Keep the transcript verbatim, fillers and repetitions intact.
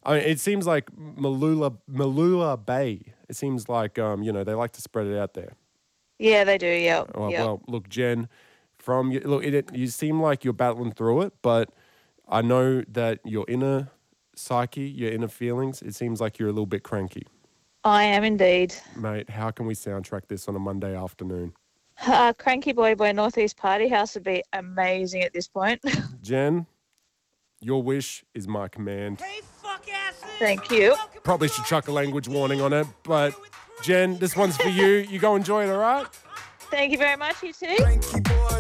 I mean, it seems like Malula Malula Bay. It seems like um, you know, they like to spread it out there. Yeah, they do. Yeah. Well, Yep. well, look, Jen, from you, look, it, you seem like you're battling through it, but I know that your inner psyche, your inner feelings, it seems like you're a little bit cranky. I am indeed. Mate, how can we soundtrack this on a Monday afternoon? Uh, Cranky Boy by Northeast Party House would be amazing at this point. Jen, your wish is my command. Thank you. Probably should chuck a language warning on it, but Jen, this one's for you. You go enjoy it, all right? Thank you very much, you too.